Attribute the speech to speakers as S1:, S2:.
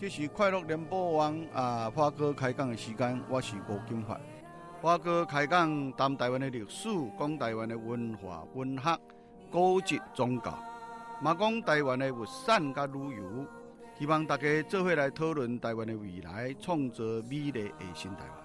S1: 这是快乐联播网花哥开讲的时间，我是吴金发。花哥开讲谈台湾的历史，讲台湾的文化、文学、古籍、宗教，嘛讲台湾的物产甲旅游。希望大家做伙来讨论台湾的未来，创造美丽的新台湾。